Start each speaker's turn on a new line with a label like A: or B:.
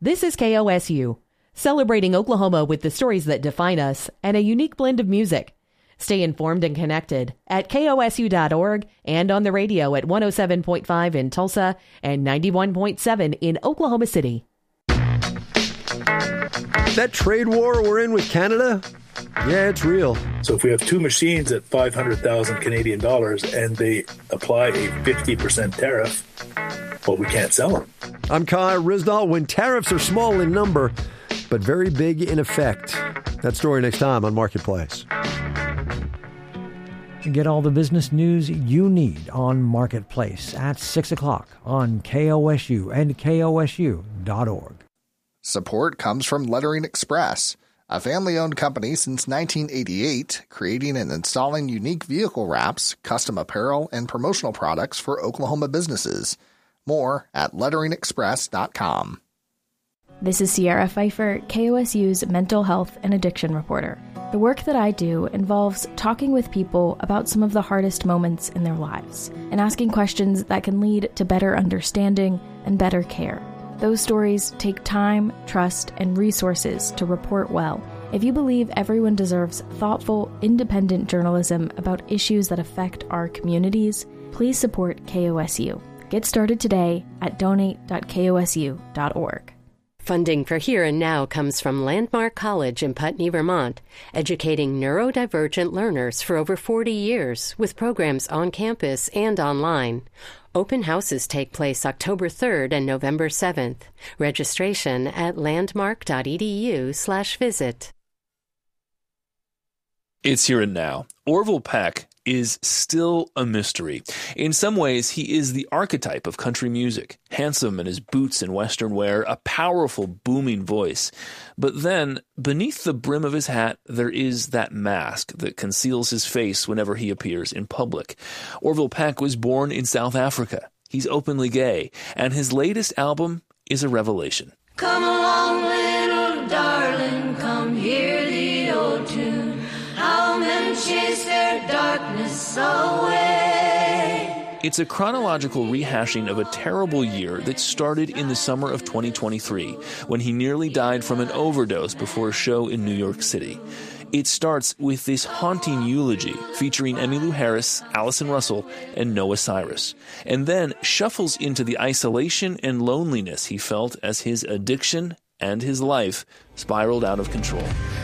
A: This is KOSU, celebrating Oklahoma with the stories that define us and a unique blend of music. Stay informed and connected at kosu.org and on the radio at 107.5 in Tulsa and 91.7 in Oklahoma City.
B: That trade war we're in with Canada, yeah, it's real.
C: So if we have two machines at 500,000 Canadian dollars and they apply a 50% tariff, well, we can't sell them.
B: I'm Kai Ryssdal. When tariffs are small in number, but very big in effect. That story next time on Marketplace.
D: Get all the business news you need on Marketplace at 6 o'clock on KOSU and KOSU.org.
E: Support comes from Lettering Express, a family-owned company since 1988, creating and installing unique vehicle wraps, custom apparel, and promotional products for Oklahoma businesses. More at letteringexpress.com.
F: This is Sierra Pfeiffer, KOSU's mental health and addiction reporter. The work that I do involves talking with people about some of the hardest moments in their lives and asking questions that can lead to better understanding and better care. Those stories take time, trust, and resources to report well. If you believe everyone deserves thoughtful, independent journalism about issues that affect our communities, please support KOSU. Get started today at donate.kosu.org.
G: Funding for Here and Now comes from Landmark College in Putney, Vermont, educating neurodivergent learners for over 40 years with programs on campus and online. Open houses take place October 3rd and November 7th. Registration at landmark.edu/visit.
H: It's Here and Now. Orville Peck is still a mystery. In some ways, he is the archetype of country music. Handsome in his boots and western wear, a powerful, booming voice. But then, beneath the brim of his hat, there is that mask that conceals his face whenever he appears in public. Orville Peck was born in South Africa. He's openly gay, and his latest album is a revelation.
I: Come along, little darling, come hear the old tune. How men chase their darkness away.
H: It's a chronological rehashing of a terrible year that started in the summer of 2023, when he nearly died from an overdose before a show in New York City. It starts with this haunting eulogy featuring Emmylou Harris, Allison Russell, and Noah Cyrus, and then shuffles into the isolation and loneliness he felt as his addiction and his life spiraled out of control.